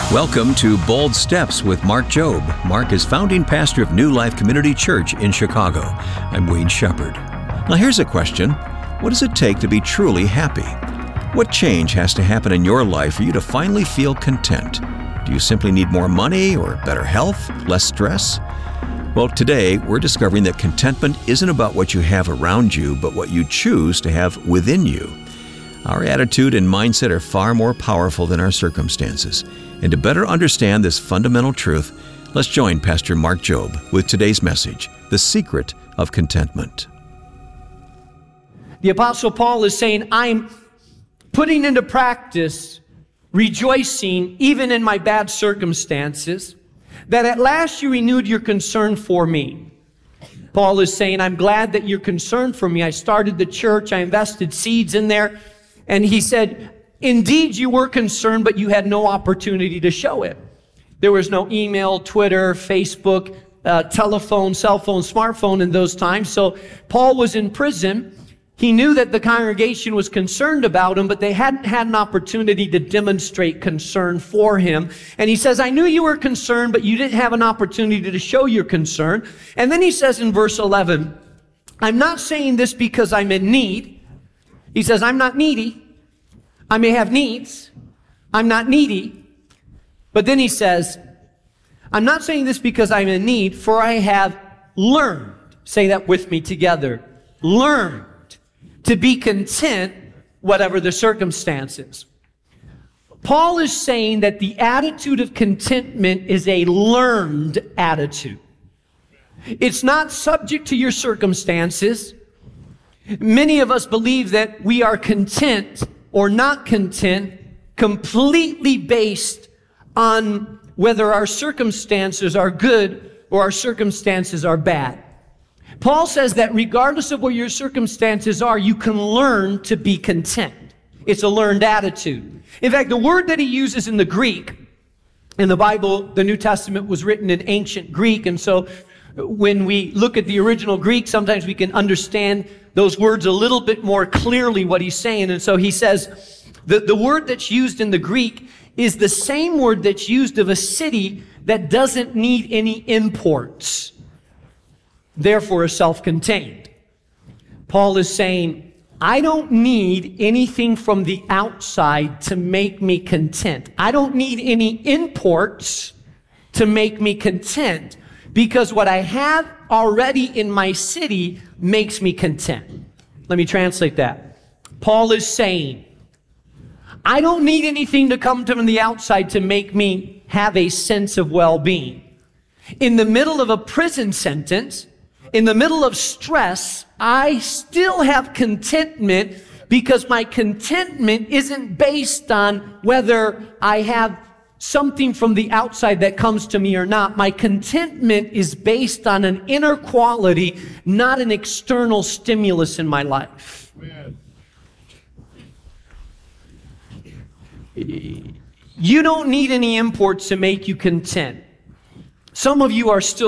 Welcome to Bold Steps with Mark Jobe. Mark is founding pastor of New Life Community Church in Chicago. I'm Wayne Shepherd. Now here's a question. What does it take to be truly happy? What change has to happen in your life for you to finally feel content? Do you simply need more money or better health, less stress? Well, today we're discovering that contentment isn't about what you have around you, but what you choose to have within you. Our attitude and mindset are far more powerful than our circumstances. And to better understand this fundamental truth, let's join Pastor Mark Jobe with today's message, The Secret of Contentment. The Apostle Paul is saying, I'm putting into practice rejoicing even in my bad circumstances, that at last you renewed your concern for me. Paul is saying, I'm glad that you're concerned for me. I started the church, I invested seeds in there, and he said, indeed, you were concerned, but you had no opportunity to show it. There was no email, Twitter, Facebook, telephone, cell phone, smartphone in those times. So Paul was in prison. He knew that the congregation was concerned about him, but they hadn't had an opportunity to demonstrate concern for him. And he says, I knew you were concerned, but you didn't have an opportunity to show your concern. And then he says in verse 11, I'm not saying this because I'm in need. He says, I'm not needy. I may have needs. I'm not needy. But then he says, I'm not saying this because I'm in need, for I have learned, say that with me together, learned to be content whatever the circumstances. Paul is saying that the attitude of contentment is a learned attitude. It's not subject to your circumstances. Many of us believe that we are content or not content completely based on whether our circumstances are good or our circumstances are bad. Paul says that regardless of what your circumstances are, you can learn to be content. It's a learned attitude. In fact, the word that he uses in the Greek, in the Bible, the New Testament was written in ancient Greek, and so when we look at the original Greek, sometimes we can understand those words a little bit more clearly what he's saying. And so he says the word that's used in the Greek is the same word that's used of a city that doesn't need any imports, therefore is self-contained. Paul is saying, I don't need anything from the outside to make me content. I don't need any imports to make me content, because what I have already in my city makes me content. Let me translate that. Paul is saying, I don't need anything to come from the outside to make me have a sense of well-being. In the middle of a prison sentence, in the middle of stress, I still have contentment, because my contentment isn't based on whether I have something from the outside that comes to me or not. My contentment is based on an inner quality, not an external stimulus in my life. Amen. You don't need any imports to make you content. Some of you are still